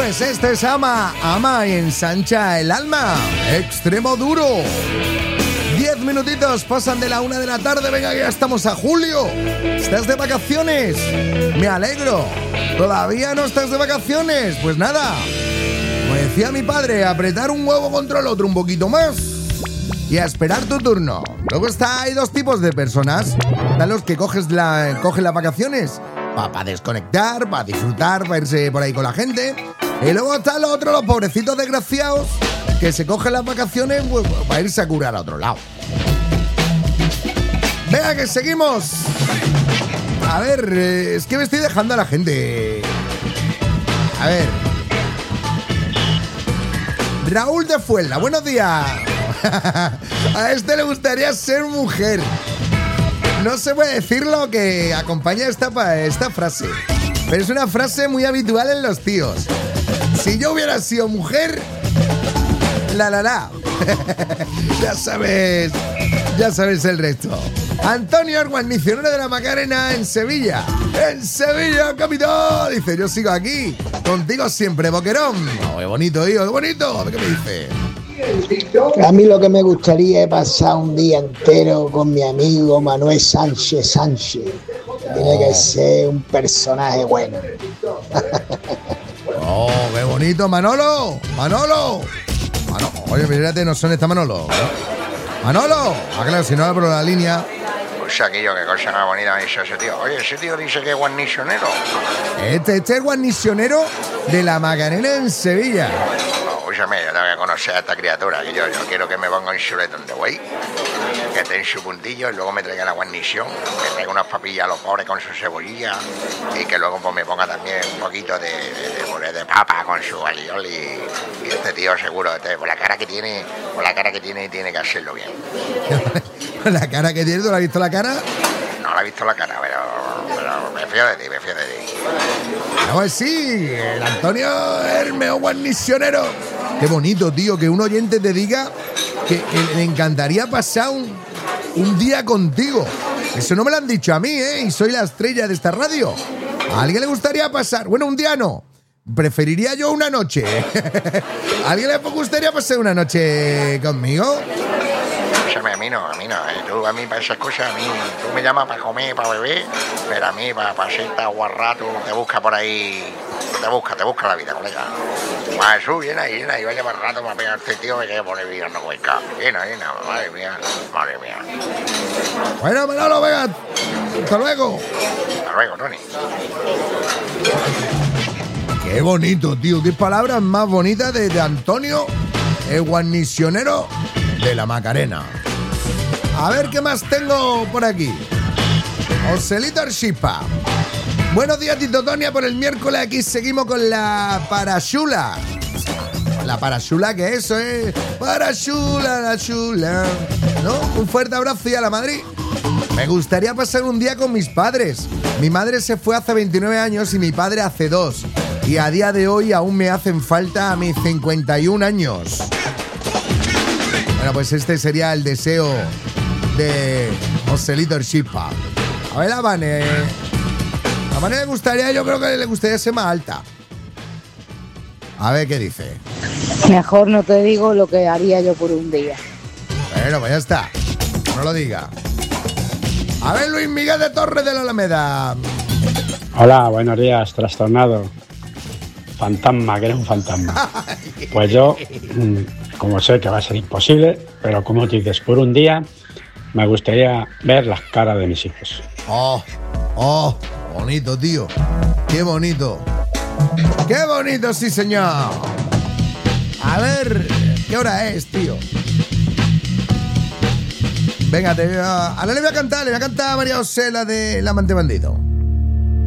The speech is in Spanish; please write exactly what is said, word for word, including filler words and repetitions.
es, este es Ama, Ama y ensancha el alma. Extremo duro. Diez minutitos pasan de la una de la tarde, venga, ya estamos a julio. ¿Estás de vacaciones? Me alegro. ¿Todavía no estás de vacaciones? Pues nada, como decía mi padre, apretar un huevo contra el otro un poquito más y a esperar tu turno. Luego está, hay dos tipos de personas. Están los que coges la, cogen las vacaciones para pa desconectar, para disfrutar, para irse por ahí con la gente. Y luego están los otros, los pobrecitos desgraciados, que se cogen las vacaciones pues, para irse a curar a otro lado. Venga, que seguimos. A ver, eh, es que me estoy dejando a la gente. A ver. Raúl de Fuenla, buenos días. A este le gustaría ser mujer. No se puede decir lo que acompaña esta, esta frase, pero es una frase muy habitual en los tíos. Si yo hubiera sido mujer, la la la. Ya sabes, ya sabes el resto. Antonio Arguas, misionero de la Macarena en Sevilla. En Sevilla, capital. Dice, yo sigo aquí, contigo siempre, Boquerón. Oh, qué bonito, hijo, qué bonito. ¿Qué me dice? A mí lo que me gustaría es pasar un día entero con mi amigo Manuel Sánchez Sánchez. Tiene oh. que ser un personaje bueno. Oh, qué bonito, Manolo. Manolo. Manolo. Oye, fíjate, no son esta Manolo. Manolo. Ah, claro, si no abro la línea. Pues aquello, qué cosa más bonita me dice ese tío. Oye, ese tío dice que es guarnicionero. Este, este es guarnicionero de la Macarena en Sevilla. Escúchame, yo tengo que conocer a esta criatura, que yo, yo quiero que me ponga un chuletón de güey, que esté en su puntillo y luego me traiga la guarnición, que traiga unas papillas a los pobres con su cebollilla y que luego pues, me ponga también un poquito de, de, de, de papa con su alioli y, y este tío seguro, este, por la cara que tiene, por la cara que tiene, tiene que hacerlo bien. ¿La cara que tiene? ¿Tú la has visto la cara? No la he visto la cara, pero, pero me fío de ti, me fío de ti. Pues sí, el Antonio Hermeo guarnicionero. Qué bonito, tío, que un oyente te diga que, que le encantaría pasar un, un día contigo. Eso no me lo han dicho a mí, ¿eh? Y soy la estrella de esta radio. ¿A alguien le gustaría pasar? Bueno, un día no. Preferiría yo una noche. ¿A alguien le gustaría pasar una noche conmigo? A mí no, a mí no. Tú a mí para esas cosas, a mí, tú me llamas para comer, para beber, pero a mí para, para serte aguarrar, tú te busca por ahí, te busca, te busca la vida, colega. Más tú, viene ahí, viene ahí, vaya para rato, me ha pegado este tío, me quedé por el no cuenca. Viene, viene, madre mía, madre mía. Bueno, Manolo, venga, hasta luego. Hasta luego, Tony. Qué bonito, tío, qué palabras más bonitas de, de Antonio, el guarnicionero de la Macarena. A ver qué más tengo por aquí. Joselito Archipa. Buenos días, Tito Tonia, por el miércoles aquí seguimos con la parachula. La parachula, que eso es parachula, la chula, ¿no? Un fuerte abrazo y a la Madrid. Me gustaría pasar un día con mis padres. Mi madre se fue hace veintinueve años y mi padre hace dos. Y a día de hoy aún me hacen falta a mis cincuenta y un años. Bueno, pues este sería el deseo de Joselito Archipa. A ver, la Vane. La Vane le gustaría, yo creo que le gustaría ser más alta. A ver qué dice. Mejor no te digo lo que haría yo por un día. Bueno, pues ya está. No lo diga. A ver, Luis Miguel de Torres de la Alameda. Hola, buenos días, trastornado. Fantasma, que eres un fantasma. Pues yo, como sé que va a ser imposible, pero como tú dices, por un día me gustaría ver las caras de mis hijos. Oh, oh, bonito, tío. Qué bonito. Qué bonito, sí, señor. A ver, ¿qué hora es, tío? Venga, te, uh, ahora le voy a cantar, le voy a cantar a María José, la de El amante bandido.